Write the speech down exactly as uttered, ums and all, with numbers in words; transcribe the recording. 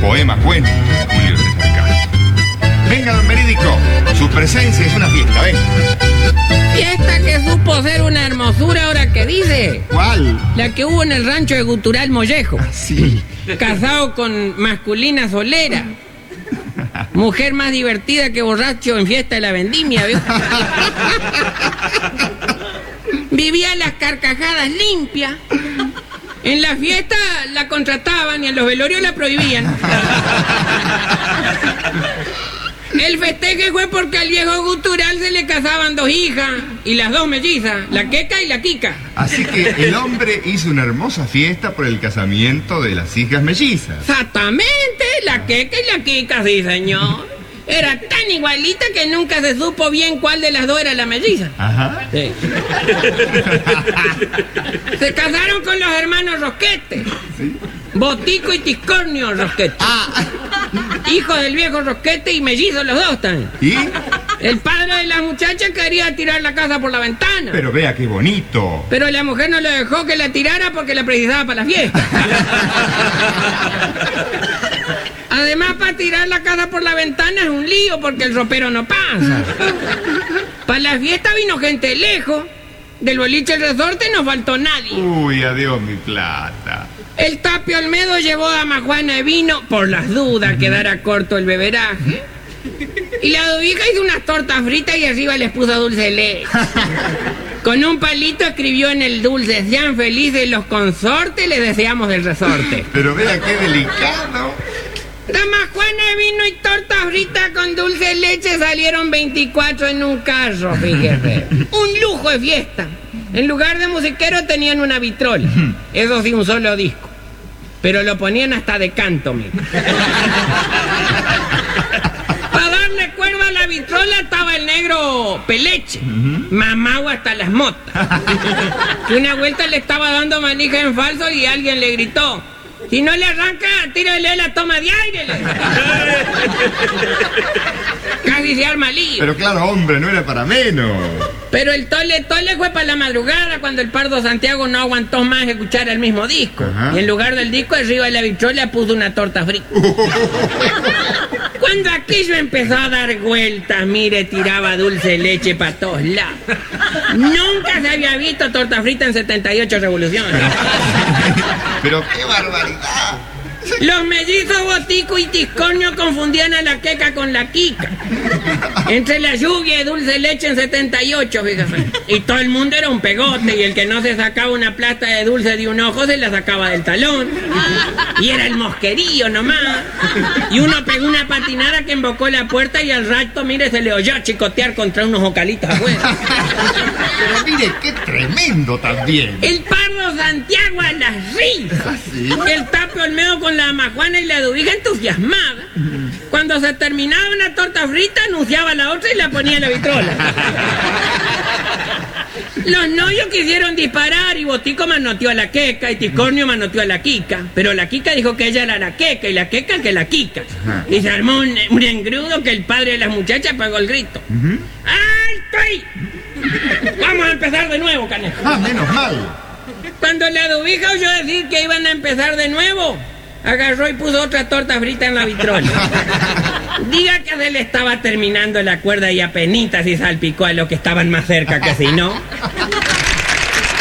poema cuento de Julio César Castro. Venga, don Verídico, su presencia es una fiesta, ven. Fiesta que supo ser una hermosura ahora que dice. ¿Cuál? La que hubo en el rancho de Gutural Mollejo. Ah, sí. Casado con masculina solera. Mujer más divertida que borracho en fiesta de la vendimia, ¿vio? Vivía las carcajadas limpias. En la fiesta la contrataban y en los velorios la prohibían. El festeje fue porque al viejo Gutural se le casaban dos hijas y las dos mellizas, la Queca y la Quica. Así que el hombre hizo una hermosa fiesta por el casamiento de las hijas mellizas. Exactamente, la Queca y la Quica, sí señor. Era tan igualita que nunca se supo bien cuál de las dos era la melliza. Ajá. Sí. Se casaron con los hermanos Rosquete. ¿Sí? Botico y Tiscornio Rosquete. Ah. Hijos del viejo Rosquete y mellizos los dos también. ¿Y? El padre de las muchachas quería tirar la casa por la ventana. Pero vea qué bonito. Pero la mujer no le dejó que la tirara porque la precisaba para la fiesta. Además, para tirar la casa por la ventana es un lío porque el ropero no pasa. Para la fiesta vino gente lejos. Del boliche El Resorte no faltó nadie. Uy, adiós mi plata. El Tapio Olmedo llevó a Majuana de vino por las dudas, quedara corto el beberaje. Y la Dubija hizo unas tortas fritas y arriba les puso dulce de leche. Con un palito escribió en el dulce: sean felices los consortes, les deseamos del resorte. Pero vea qué delicado. La Majuana de vino y tortas fritas con dulce de leche salieron veinticuatro en un carro, fíjese. Un lujo de fiesta. En lugar de musiquero tenían una vitrola. Eso sí, un solo disco. Pero lo ponían hasta de canto, mira. Para darle cuerda a la vitrola estaba el negro Peleche. Mamado hasta las motas. Que una vuelta le estaba dando manija en falso y alguien le gritó: si no le arranca, tírale la toma de aire. Casi se arma lío. Pero claro, hombre, no era para menos. Pero el tole tole fue para la madrugada cuando el Pardo Santiago no aguantó más escuchar el mismo disco. Ajá. Y en lugar del disco, arriba de la vitrola puso una torta frita. Cuando aquello empezó a dar vueltas, mire, tiraba dulce de leche para todos lados. Nunca se había visto torta frita en setenta y ocho revoluciones. Pero qué barbaridad. Los mellizos Botico y Tiscornio confundían a la Queca con la Quica. Entre la lluvia y dulce de leche en setenta y ocho, fíjate. Y todo el mundo era un pegote, y el que no se sacaba una plasta de dulce de un ojo se la sacaba del talón. Y era el mosquerío nomás. Y uno pegó una patinada que embocó la puerta y al rato, mire, se le oyó chicotear contra unos ocalitos afuera. Pero mire, qué tremendo también. El Pardo Santiago a las risas. ¿Sí? El Tapio Olmedo con la Majuana y la Dubija entusiasmada. Cuando se terminaba una torta frita, anunciaba la otra y la ponía en la vitrola. Los novios quisieron disparar y Botico manoteó a la Queca y Tiscornio manoteó a la Quica. Pero la Quica dijo que ella era la Queca y la Queca que la Quica. Y se armó un, un engrudo que el padre de las muchachas pegó el grito. Uh-huh. ¡Alto ahí! Vamos a empezar de nuevo, canejo. Ah, menos mal. Cuando la Dubija oyó decir que iban a empezar de nuevo, agarró y puso otra torta frita en la vitrola. Diga que se le estaba terminando la cuerda y apenitas y salpicó a los que estaban más cerca que si no.